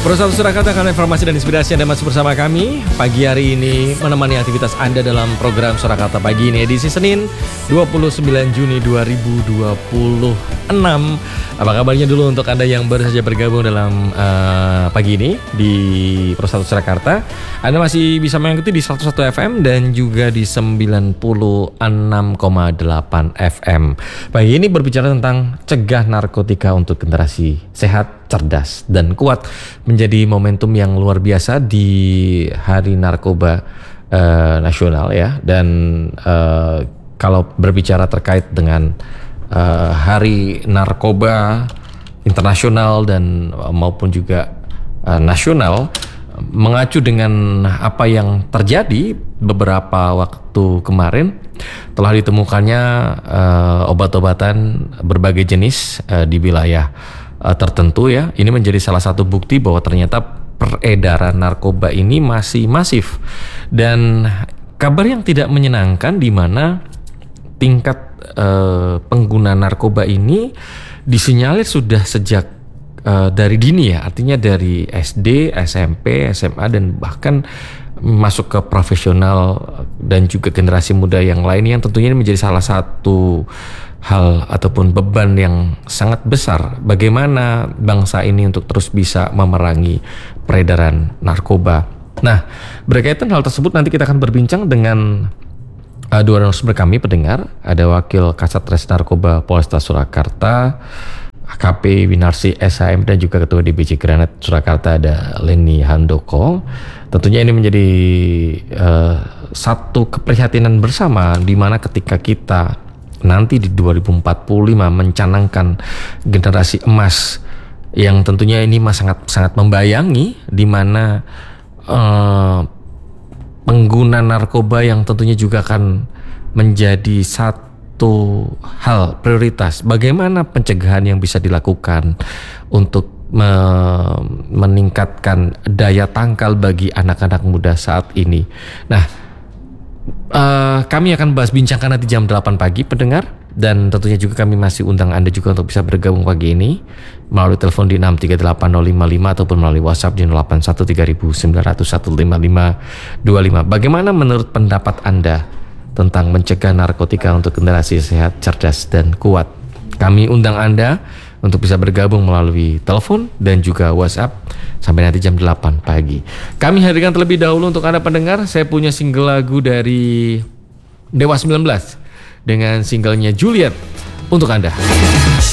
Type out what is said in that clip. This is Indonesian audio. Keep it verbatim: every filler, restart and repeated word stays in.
Perusahaan Surakarta, karena informasi dan inspirasi Anda masih bersama kami pagi hari ini menemani aktivitas Anda dalam program Surakarta Pagi ini edisi Senin dua puluh sembilan Juni dua ribu dua puluh enam. Apa kabarnya dulu untuk Anda yang baru saja bergabung dalam uh, pagi ini di Perusahaan Surakarta. Anda masih bisa mengikuti di seratus satu F M dan juga di sembilan puluh enam koma delapan F M. Pagi ini berbicara tentang cegah narkotika untuk generasi sehat, cerdas, dan kuat, menjadi momentum yang luar biasa di Hari Narkoba uh, Nasional ya. Dan uh, kalau berbicara terkait dengan uh, Hari Narkoba Internasional dan uh, maupun juga uh, nasional, mengacu dengan apa yang terjadi beberapa waktu kemarin, telah ditemukannya uh, obat-obatan berbagai jenis uh, di wilayah tertentu ya. Ini menjadi salah satu bukti bahwa ternyata peredaran narkoba ini masih masif, dan kabar yang tidak menyenangkan di mana tingkat eh, pengguna narkoba ini disinyalir sudah sejak eh, dari dini ya, artinya dari S D, S M P, S M A, dan bahkan masuk ke profesional dan juga generasi muda yang lain, yang tentunya ini menjadi salah satu hal ataupun beban yang sangat besar bagaimana bangsa ini untuk terus bisa memerangi peredaran narkoba. Nah, berkaitan hal tersebut nanti kita akan berbincang dengan uh, dua narasumber kami pendengar. Ada Wakil Kasat Res Narkoba Polresta Surakarta, A K P Winarsi S H M, dan juga Ketua D B C Granat Surakarta ada Leni Handoko. Tentunya ini menjadi uh, satu keprihatinan bersama di mana ketika kita nanti di dua ribu empat puluh lima mencanangkan generasi emas, yang tentunya ini mas sangat sangat membayangi di mana uh, pengguna narkoba yang tentunya juga akan menjadi satu hal prioritas. Bagaimana pencegahan yang bisa dilakukan untuk me- meningkatkan daya tangkal bagi anak-anak muda saat ini. Nah, Uh, kami akan bahas bincangkan nanti jam delapan pagi pendengar, dan tentunya juga kami masih undang Anda juga untuk bisa bergabung pagi ini melalui telepon di enam tiga delapan nol lima lima ataupun melalui WhatsApp di nol delapan satu tiga sembilan nol nol satu lima lima dua lima. Bagaimana menurut pendapat Anda tentang mencegah narkotika untuk generasi sehat, cerdas, dan kuat? Kami undang Anda untuk bisa bergabung melalui telepon dan juga WhatsApp sampai nanti jam delapan pagi. Kami hadirkan terlebih dahulu untuk Anda pendengar, saya punya single lagu dari Dewa sembilan belas dengan singlenya Juliet untuk Anda.